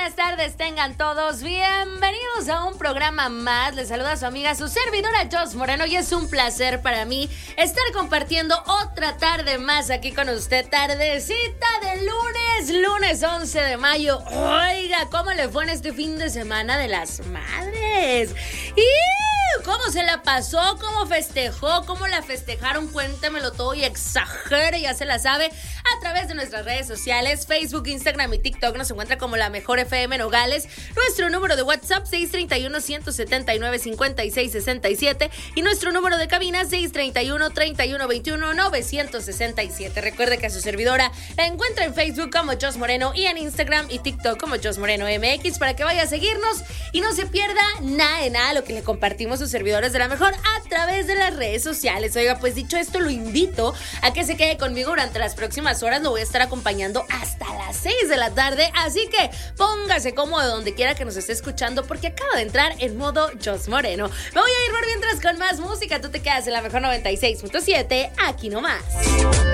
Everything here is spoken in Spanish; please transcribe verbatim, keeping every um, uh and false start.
buenas tardes tengan todos. Bienvenidos a un programa más. Les saluda su amiga, su servidora Jos Moreno, y es un placer para mí estar compartiendo otra tarde más aquí con usted. Tardecita de lunes, lunes once de mayo. Oiga, ¿cómo le fue en este fin de semana de las madres? Y ¿cómo se la pasó? ¿Cómo festejó? ¿Cómo la festejaron? Cuéntemelo todo y exagere, ya se la sabe, a través de nuestras redes sociales, Facebook, Instagram y TikTok. Nos encuentra como La Mejor F M Nogales. Nuestro número de WhatsApp seis tres uno, uno siete nueve, cinco seis seis siete y nuestro número de cabina seis tres uno, tres uno dos uno, nueve seis siete. Recuerde que a su servidora la encuentra en Facebook como Jos Moreno y en Instagram y TikTok como Jos Moreno M X, para que vaya a seguirnos y no se pierda nada de nada lo que le compartimos sus servidores de La Mejor a través de las redes sociales. Oiga, pues dicho esto, lo invito a que se quede conmigo durante las próximas horas. Lo voy a estar acompañando hasta las seis de la tarde, así que póngase cómodo donde quiera que nos esté escuchando, porque acaba de entrar en modo Jos Moreno. Me voy a ir por mientras con más música. Tú te quedas en La Mejor noventa y seis punto siete, aquí nomás.